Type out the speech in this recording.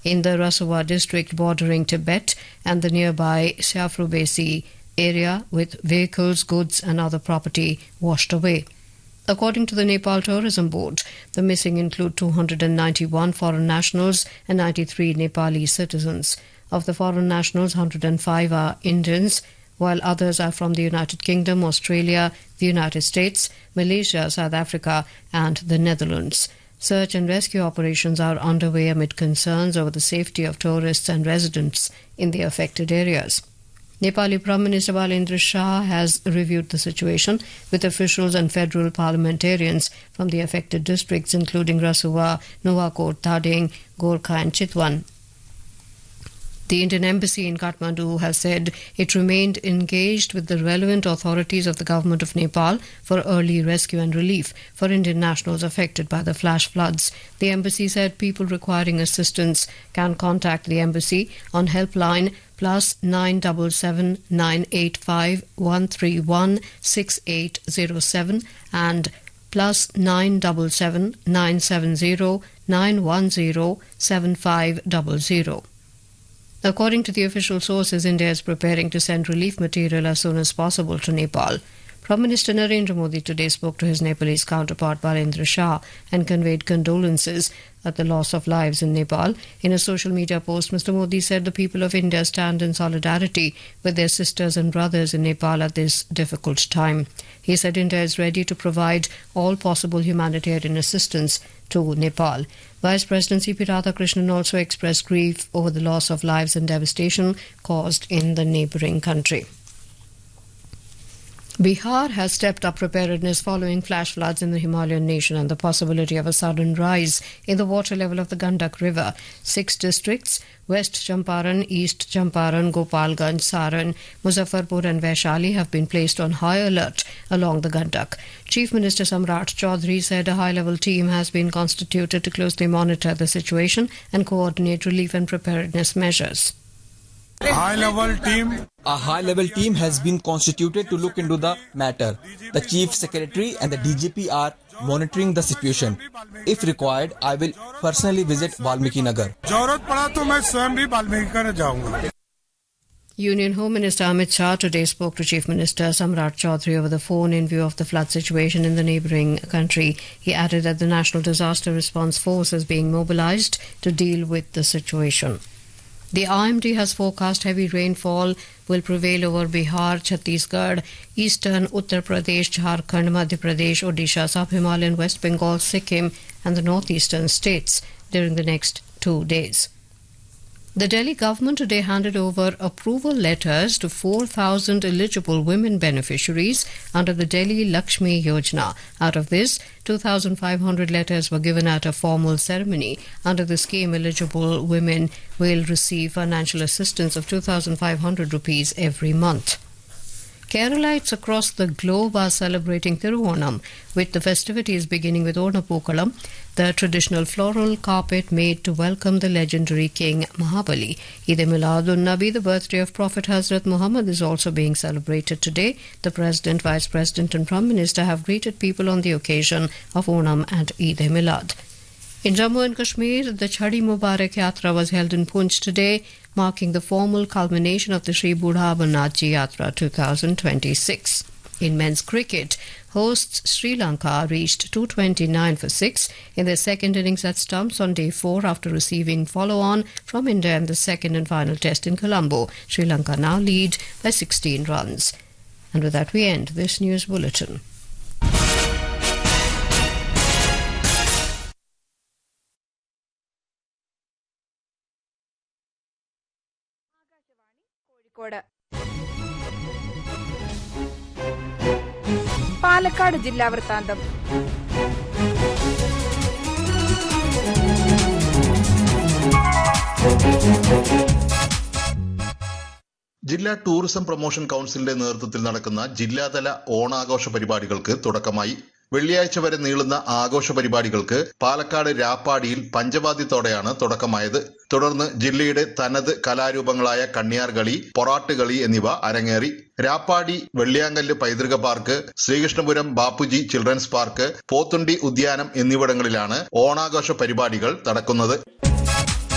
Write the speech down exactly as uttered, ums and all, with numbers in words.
in the Rasuwa district bordering Tibet and the nearby Siafrubesi area, with vehicles, goods and other property washed away. According to the Nepal Tourism Board, the missing include two hundred ninety-one foreign nationals and ninety-three Nepali citizens. Of the foreign nationals, one hundred five are Indians, while others are from the United Kingdom, Australia, the United States, Malaysia, South Africa and the Netherlands. Search and rescue operations are underway amid concerns over the safety of tourists and residents in the affected areas. Nepali Prime Minister Balendra Shah has reviewed the situation with officials and federal parliamentarians from the affected districts, including Rasuwa, Nuwakot, Tading, Gorkha and Chitwan. The Indian Embassy in Kathmandu has said it remained engaged with the relevant authorities of the Government of Nepal for early rescue and relief for Indian nationals affected by the flash floods. The embassy said people requiring assistance can contact the embassy on helpline plus nine seven seven nine eight five one three one six eight zero seven and plus nine seven seven nine seven zero nine one zero seven five zero zero. According to the official sources, India is preparing to send relief material as soon as possible to Nepal. Prime Minister Narendra Modi today spoke to his Nepalese counterpart Balendra Shah and conveyed condolences at the loss of lives in Nepal. In a social media post, Mister Modi said the people of India stand in solidarity with their sisters and brothers in Nepal at this difficult time. He said India is ready to provide all possible humanitarian assistance to Nepal. Vice President C P Radhakrishnan also expressed grief over the loss of lives and devastation caused in the neighbouring country. Bihar has stepped up preparedness following flash floods in the Himalayan nation and the possibility of a sudden rise in the water level of the Gandak River. Six districts, West Champaran, East Champaran, Gopalganj, Saran, Muzaffarpur and Vaishali, have been placed on high alert along the Gandak. Chief Minister Samrat Chaudhary said a high-level team has been constituted to closely monitor the situation and coordinate relief and preparedness measures. High-level team. A high-level team has been constituted to look into the matter. The Chief Secretary and the D G P are monitoring the situation. If required, I will personally visit Valmiki Nagar. Union Home Minister Amit Shah today spoke to Chief Minister Samrat Chaudhary over the phone in view of the flood situation in the neighbouring country. He added that the National Disaster Response Force is being mobilised to deal with the situation. The I M D has forecast heavy rainfall will prevail over Bihar, Chhattisgarh, eastern Uttar Pradesh, Jharkhand, Madhya Pradesh, Odisha, Sub-Himalayan, West Bengal, Sikkim and the northeastern states during the next two days. The Delhi government today handed over approval letters to four thousand eligible women beneficiaries under the Delhi Lakshmi Yojana. Out of this, two thousand five hundred letters were given at a formal ceremony. Under the scheme, eligible women will receive financial assistance of two thousand five hundred rupees every month. Keralites across the globe are celebrating Thiruonam, with the festivities beginning with Ornapookalam, the traditional floral carpet made to welcome the legendary King Mahabali. Eid-e-Milad-un-Nabi, the birthday of Prophet Hazrat Muhammad, is also being celebrated today. The President, Vice President and Prime Minister have greeted people on the occasion of Onam and Eid-e-Milad. In Jammu and Kashmir, the Chhadi Mubarak Yatra was held in Poonch today, marking the formal culmination of the Shri Budha Amarnath Ji Yatra twenty twenty-six. In men's cricket, hosts Sri Lanka reached two twenty-nine for six in their second innings at stumps on day four after receiving follow-on from India in the second and final test in Colombo. Sri Lanka now lead by sixteen runs. And with that we end this news bulletin. Palakkad ജില്ലാ വൃത്താന്തം. ജില്ലാ tourism promotion കൌൺസിലിന്റെ നേതൃത്വത്തിൽ നടക്കുന്ന ജില്ലാതല ഓണാഘോഷ പരിപാടികൾക്ക് തുടക്കമായി. വെള്ളിയാഴ്ച വരെ നീളുന്ന ആഘോഷ പരിപാടികൾക്ക് പാലക്കാട് രാപ്പാടിയിൽ പഞ്ചവാദ്യത്തോടെയാണ് തുടക്കമായത്. തുടർന്ന് ജില്ലയുടെ തനത് കലാരൂപങ്ങളായ കണ്ണിയാർകളി, പൊറാട്ടുകളി എന്നിവ അരങ്ങേറി. രാപ്പാടി വെള്ളിയാങ്കല്ല് പൈതൃക park, Sreekrishnapuram Bapuji children's park, Pothundi ഉദ്യാനം എന്നിവിടങ്ങളിലാണ് ഓണാഘോഷ പരിപാടികൾ നടക്കുന്നത്.